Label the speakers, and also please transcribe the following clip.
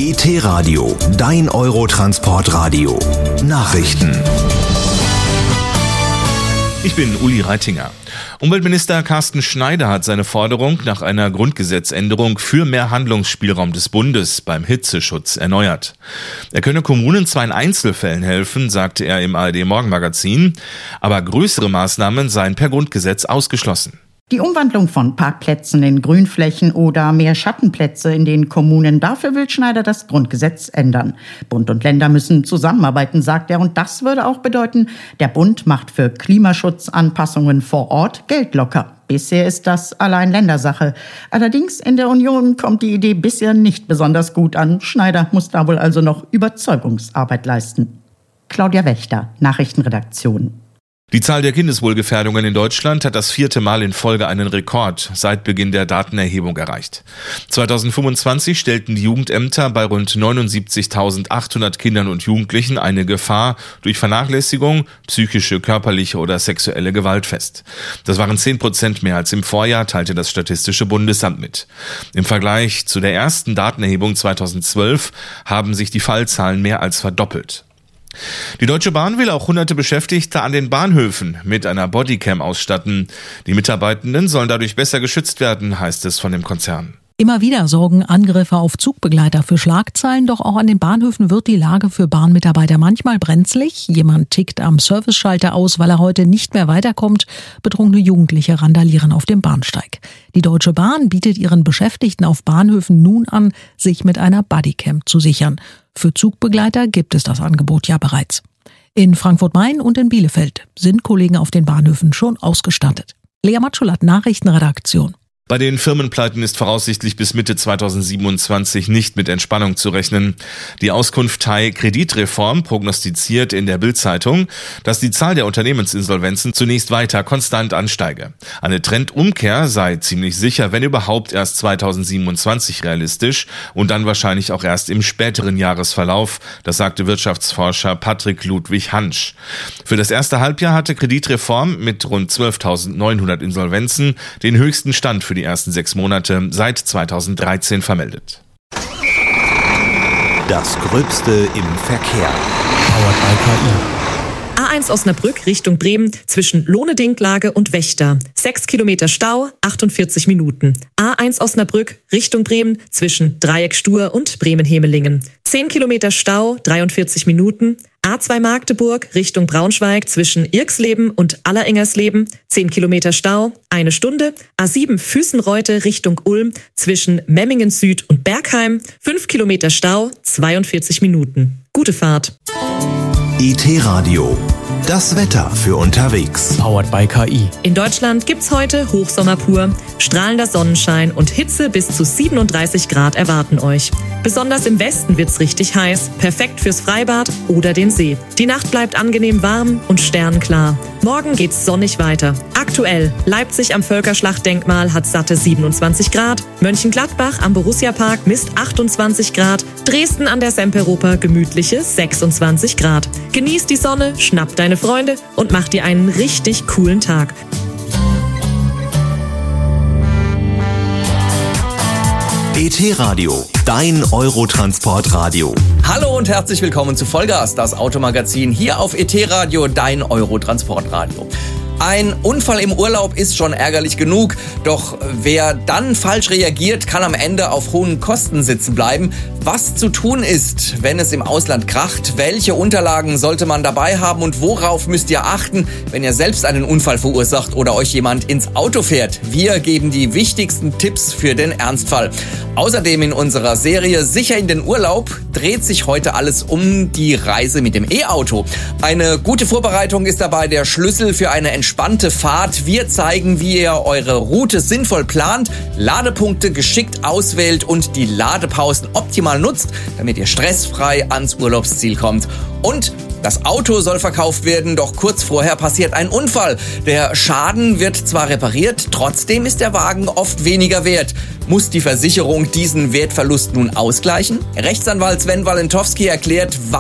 Speaker 1: ET-Radio, dein Eurotransportradio. Nachrichten.
Speaker 2: Ich bin Uli Reitinger. Umweltminister Carsten Schneider hat seine Forderung nach einer Grundgesetzänderung für mehr Handlungsspielraum des Bundes beim Hitzeschutz erneuert. Er könne Kommunen zwar in Einzelfällen helfen, sagte er im ARD-Morgenmagazin, aber größere Maßnahmen seien per Grundgesetz ausgeschlossen.
Speaker 3: Die Umwandlung von Parkplätzen in Grünflächen oder mehr Schattenplätze in den Kommunen, dafür will Schneider das Grundgesetz ändern. Bund und Länder müssen zusammenarbeiten, sagt er, und das würde auch bedeuten, der Bund macht für Klimaschutzanpassungen vor Ort Geld locker. Bisher ist das allein Ländersache. Allerdings in der Union kommt die Idee bisher nicht besonders gut an. Schneider muss da wohl also noch Überzeugungsarbeit leisten. Claudia Wächter, Nachrichtenredaktion.
Speaker 2: Die Zahl der Kindeswohlgefährdungen in Deutschland hat das 4. Mal in Folge einen Rekord seit Beginn der Datenerhebung erreicht. 2025 stellten die Jugendämter bei rund 79.800 Kindern und Jugendlichen eine Gefahr durch Vernachlässigung, psychische, körperliche oder sexuelle Gewalt fest. Das waren 10% mehr als im Vorjahr, teilte das Statistische Bundesamt mit. Im Vergleich zu der ersten Datenerhebung 2012 haben sich die Fallzahlen mehr als verdoppelt. Die Deutsche Bahn will auch hunderte Beschäftigte an den Bahnhöfen mit einer Bodycam ausstatten. Die Mitarbeitenden sollen dadurch besser geschützt werden, heißt es von dem Konzern.
Speaker 4: Immer wieder sorgen Angriffe auf Zugbegleiter für Schlagzeilen, doch auch an den Bahnhöfen wird die Lage für Bahnmitarbeiter manchmal brenzlig. Jemand tickt am Serviceschalter aus, weil er heute nicht mehr weiterkommt. Betrunkene Jugendliche randalieren auf dem Bahnsteig. Die Deutsche Bahn bietet ihren Beschäftigten auf Bahnhöfen nun an, sich mit einer Bodycam zu sichern. Für Zugbegleiter gibt es das Angebot ja bereits. In Frankfurt-Main und in Bielefeld sind Kollegen auf den Bahnhöfen schon ausgestattet. Lea Matschulat, Nachrichtenredaktion.
Speaker 2: Bei den Firmenpleiten ist voraussichtlich bis Mitte 2027 nicht mit Entspannung zu rechnen. Die Auskunft Thai Kreditreform prognostiziert in der Bild-Zeitung, dass die Zahl der Unternehmensinsolvenzen zunächst weiter konstant ansteige. Eine Trendumkehr sei ziemlich sicher, wenn überhaupt erst 2027 realistisch und dann wahrscheinlich auch erst im späteren Jahresverlauf, das sagte Wirtschaftsforscher Patrick Ludwig Hansch. Für das erste Halbjahr hatte Kreditreform mit rund 12.900 Insolvenzen den höchsten Stand für die ersten 6 Monate seit 2013 vermeldet.
Speaker 1: Das Gröbste im Verkehr.
Speaker 5: Powered by KI.
Speaker 6: A1 Osnabrück Richtung Bremen zwischen Lohne-Dinklage und Wächter. 6 Kilometer Stau, 48 Minuten. A1 Osnabrück Richtung Bremen zwischen Dreieck Stur und Bremen-Hemelingen. 10 Kilometer Stau, 43 Minuten. A2 Magdeburg Richtung Braunschweig zwischen Irxleben und Allerengersleben, 10 Kilometer Stau, 1 Stunde. A7 Füßenreute Richtung Ulm zwischen Memmingen Süd und Bergheim, 5 Kilometer Stau, 42 Minuten. Gute Fahrt.
Speaker 1: ET-Radio, das Wetter für unterwegs.
Speaker 5: Powered by KI.
Speaker 6: In Deutschland gibt's heute Hochsommer pur. Strahlender Sonnenschein und Hitze bis zu 37 Grad erwarten euch. Besonders im Westen wird's richtig heiß, perfekt fürs Freibad oder den See. Die Nacht bleibt angenehm warm und sternklar. Morgen geht's sonnig weiter. Aktuell, Leipzig am Völkerschlachtdenkmal hat satte 27 Grad, Mönchengladbach am Borussia-Park misst 28 Grad, Dresden an der Semperoper gemütliche 26 Grad. Genießt die Sonne, schnapp deine Freunde und mach dir einen richtig coolen Tag.
Speaker 1: ET-Radio, dein Eurotransportradio.
Speaker 7: Hallo und herzlich willkommen zu Vollgas, das Automagazin hier auf ET-Radio, dein Eurotransportradio. Ein Unfall im Urlaub ist schon ärgerlich genug, doch wer dann falsch reagiert, kann am Ende auf hohen Kosten sitzen bleiben. Was zu tun ist, wenn es im Ausland kracht, welche Unterlagen sollte man dabei haben und worauf müsst ihr achten, wenn ihr selbst einen Unfall verursacht oder euch jemand ins Auto fährt? Wir geben die wichtigsten Tipps für den Ernstfall. Außerdem in unserer Serie Sicher in den Urlaub dreht sich heute alles um die Reise mit dem E-Auto. Eine gute Vorbereitung ist dabei der Schlüssel für eine entspannte Fahrt. Wir zeigen, wie ihr eure Route sinnvoll plant, Ladepunkte geschickt auswählt und die Ladepausen optimal nutzt, damit ihr stressfrei ans Urlaubsziel kommt. Und das Auto soll verkauft werden, doch kurz vorher passiert ein Unfall. Der Schaden wird zwar repariert, trotzdem ist der Wagen oft weniger wert. Muss die Versicherung diesen Wertverlust nun ausgleichen? Rechtsanwalt Sven Walentowski erklärt,